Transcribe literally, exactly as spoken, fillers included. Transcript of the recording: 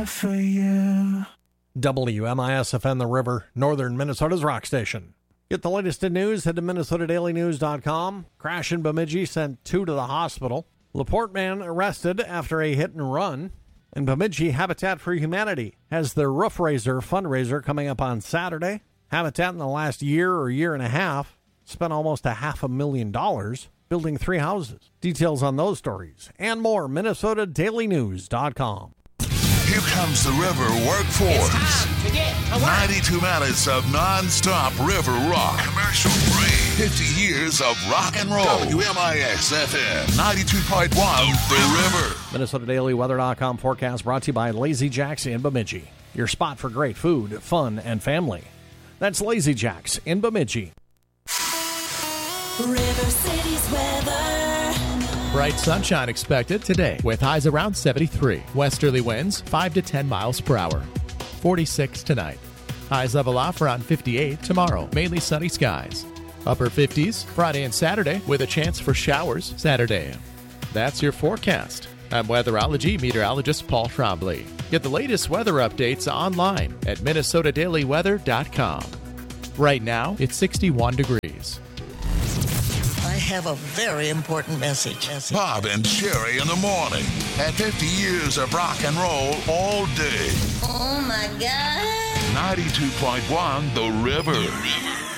live for you. W M I S F N The River, northern Minnesota's rock station. Get the latest in news, head to Minnesota Daily News dot com. Crash in Bemidji sent two to the hospital. LaPorte man arrested after a hit and run. And Bemidji Habitat for Humanity has their Roof Raiser fundraiser coming up on Saturday. Habitat in the last year or year and a half spent almost a half a million dollars building three houses. Details on those stories and more, Minnesota Daily News dot com. Here comes the River Workforce. It's time to get to work. ninety-two minutes of non-stop river rock. Commercial free. fifty years of rock and roll. W M I S F M ninety-two point one, The River. Minnesota Daily Weather dot com forecast brought to you by Lazy Jacks in Bemidji. Your spot for great food, fun, and family. That's Lazy Jacks in Bemidji. River City's weather. Bright sunshine expected today with highs around seventy-three. Westerly winds five to ten miles per hour. forty-six tonight. Highs level off around fifty-eight tomorrow. Mainly sunny skies. Upper fifties Friday and Saturday with a chance for showers Saturday. That's your forecast. I'm weatherology meteorologist Paul Trombley. Get the latest weather updates online at Minnesota Daily Weather dot com. Right now, it's sixty-one degrees. I have a very important message. Bob and Sherry in the morning. At fifty years of rock and roll all day. Oh, my God. ninety-two point one, The River. The River.